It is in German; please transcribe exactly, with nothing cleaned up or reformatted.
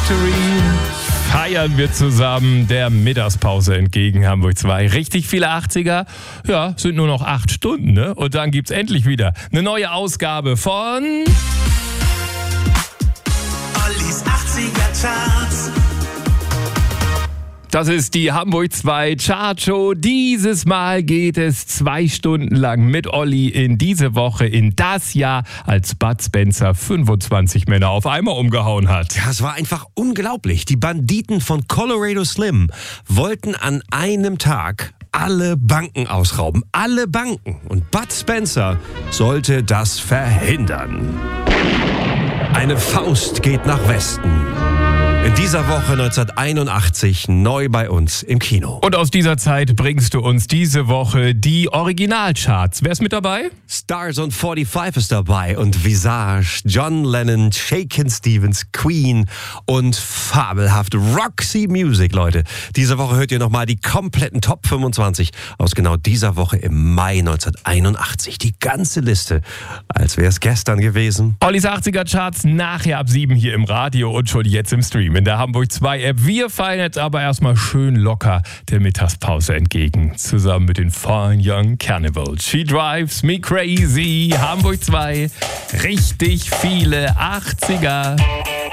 Victory feiern wir zusammen der Mittagspause entgegen Hamburg zwei. Richtig viele achtziger, ja, sind nur noch acht Stunden, ne? Und dann gibt's endlich wieder eine neue Ausgabe von Ollis achtziger Charts. Das ist die Hamburg zwei Chartshow. Dieses Mal geht es zwei Stunden lang mit Olli in diese Woche, in das Jahr, als Bud Spencer fünfundzwanzig Männer auf einmal umgehauen hat. Ja, es war einfach unglaublich. Die Banditen von Colorado Slim wollten an einem Tag alle Banken ausrauben. Alle Banken. Und Bud Spencer sollte das verhindern. Eine Faust geht nach Westen. In dieser Woche neunzehnhunderteinundachtzig neu bei uns im Kino. Und aus dieser Zeit bringst du uns diese Woche die Originalcharts. Wer ist mit dabei? Stars on fünfundvierzig ist dabei und Visage, John Lennon, Shakin' Stevens, Queen und fabelhaft Roxy Music, Leute. Diese Woche hört ihr nochmal die kompletten Top fünfundzwanzig aus genau dieser Woche im Mai neunzehnhunderteinundachtzig. Die ganze Liste, als wäre es gestern gewesen. Ollis achtziger Charts nachher ab sieben hier im Radio und schon jetzt im Stream in der Hamburg zwei App. Wir fallen jetzt aber erstmal schön locker der Mittagspause entgegen. Zusammen mit den Fine Young Cannibals. She Drives Me Crazy. Hamburg zwei. Richtig viele achtziger.